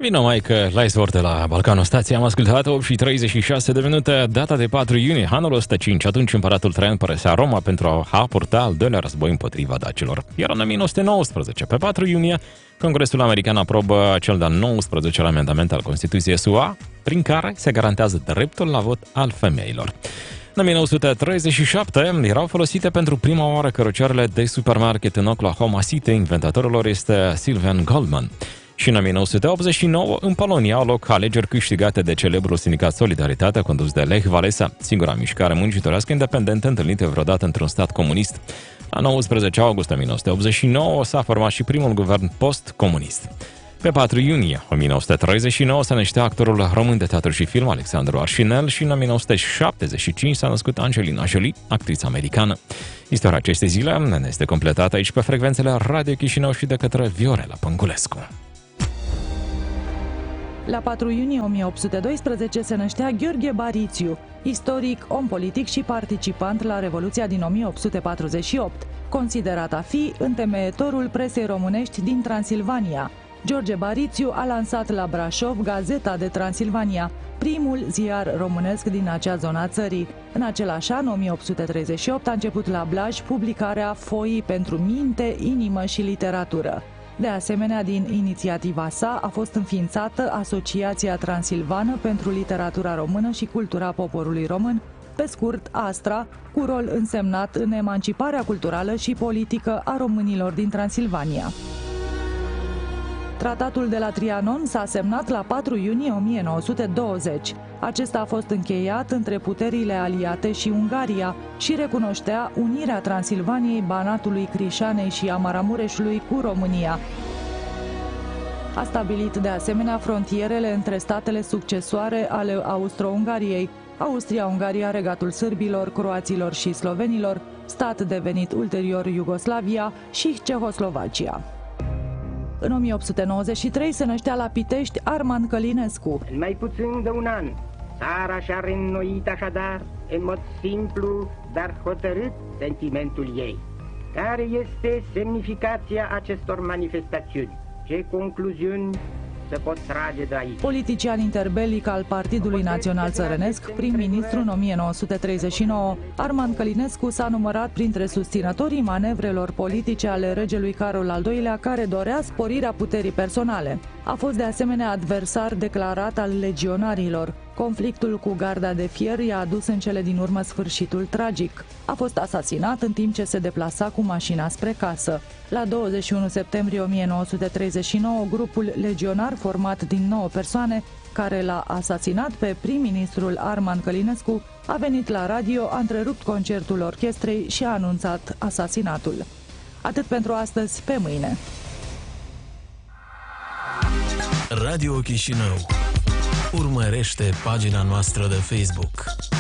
Bine, mai că la izvor de la Balcanul Stației am ascultat 8 și 36 de minute, data de 4 iunie, anul 105. Atunci împăratul Traian părăsea Roma pentru a purta al doilea război împotriva dacilor. Iar în 1919, pe 4 iunie, Congresul American aprobă cel de-al 19-lea amendament al Constituției SUA, prin care se garantează dreptul la vot al femeilor. În 1937 erau folosite pentru prima oară cărăcioarele de supermarket în Oklahoma City. Inventatorul lor este Sylvan Goldman. Și în 1989, în Polonia, au loc alegeri câștigate de celebrul sindicat Solidaritatea, condus de Lech Walesa, singura mișcare muncitorească independentă întâlnită vreodată într-un stat comunist. La 19 august 1989 s-a format și primul guvern post-comunist. Pe 4 iunie 1939 se năștea actorul român de teatru și film Alexandru Arșinel și în 1975 s-a născut Angelina Jolie, actriță americană. Istoria acestei zile ne este completată aici pe frecvențele Radio Chișinău și de către Viorela Pângulescu. La 4 iunie 1812 se năștea Gheorghe Barițiu, istoric, om politic și participant la Revoluția din 1848, considerat a fi întemeietorul presei românești din Transilvania. George Barițiu a lansat la Brașov Gazeta de Transilvania, primul ziar românesc din acea zonă a țării. În același an, 1838, a început la Blaj publicarea Foii pentru minte, inimă și literatură. De asemenea, din inițiativa sa a fost înființată Asociația Transilvană pentru Literatura Română și Cultura Poporului Român, pe scurt ASTRA, cu rol însemnat în emanciparea culturală și politică a românilor din Transilvania. Tratatul de la Trianon s-a semnat la 4 iunie 1920. Acesta a fost încheiat între puterile aliate și Ungaria și recunoștea unirea Transilvaniei, Banatului, Crișanei și a Maramureșului cu România. A stabilit de asemenea frontierele între statele succesoare ale Austro-Ungariei, Austria-Ungaria, Regatul Sârbilor, Croaților și Slovenilor, stat devenit ulterior Iugoslavia, și Cehoslovacia. În 1893 se năștea la Pitești Arman Călinescu. În mai puțin de un an, țara și-a reînnoit așadar, în mod simplu, dar hotărât, sentimentul ei. Care este semnificația acestor manifestațiuni? Ce concluziuni se pot trage de aici? Politician interbelic al Partidului Național Țărănesc, prim-ministru în 1939, Arman Călinescu s-a numărat printre susținătorii manevrelor politice ale regelui Carol al II-lea, care dorea sporirea puterii personale. A fost de asemenea adversar declarat al legionarilor. Conflictul cu Garda de Fier i-a adus în cele din urmă sfârșitul tragic. A fost asasinat în timp ce se deplasa cu mașina spre casă. La 21 septembrie 1939, grupul legionar format din 9 persoane, care l-a asasinat pe prim-ministrul Arman Călinescu, a venit la radio, a întrerupt concertul orchestrei și a anunțat asasinatul. Atât pentru astăzi, pe mâine. Radio Chișinău. Urmărește pagina noastră de Facebook.